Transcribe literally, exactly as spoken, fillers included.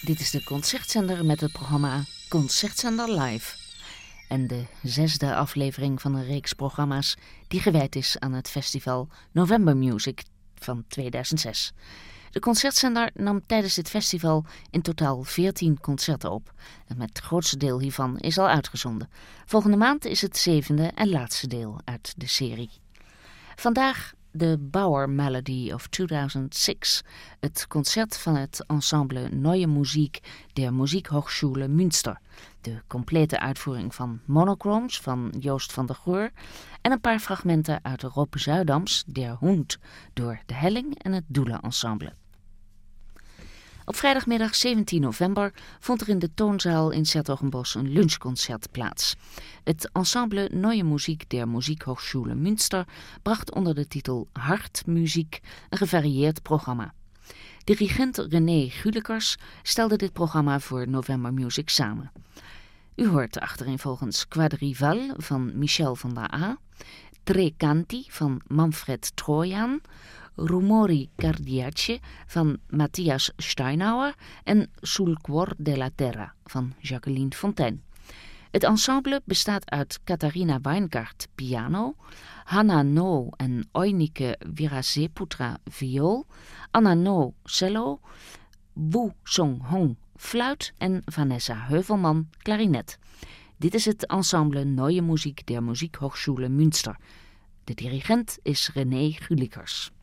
Dit is de Concertzender met het programma Concertzender Live. En de zesde aflevering van een reeks programma's die gewijd is aan het festival November Music van tweeduizend zes. De Concertzender nam tijdens dit festival in totaal veertien concerten op. En het grootste deel hiervan is al uitgezonden. Volgende maand is het zevende en laatste deel uit de serie. Vandaag de Bauer Melody of tweeduizend zes, het concert van het ensemble Neue Musik der Musikhochschule Münster. De complete uitvoering van Monochromes van Joost van der Goor en een paar fragmenten uit Rob Zuidams Der Hund door De Helling en het Doelen Ensemble. Op vrijdagmiddag zeventien november vond er in de Toonzaal in 's-Hertogenbosch een lunchconcert plaats. Het ensemble Neue Musik der Musikhochschule Münster bracht onder de titel Hartmuziek een gevarieerd programma. Dirigent René Gulikers stelde dit programma voor November Music samen. U hoort achtereenvolgens Quadrival van Michel van der A, Tre Canti van Manfred Trojan, Rumori Cardiace van Matthias Steinauer en Sul Cuor della Terra van Jacqueline Fontaine. Het ensemble bestaat uit Katharina Weingart piano, Hanna No en Oinike Viraseputra viool, Anna No cello, Wu Song Hong fluit en Vanessa Heuvelman klarinet. Dit is het ensemble Neue Musik der Musikhochschule Münster. De dirigent is René Gulikers.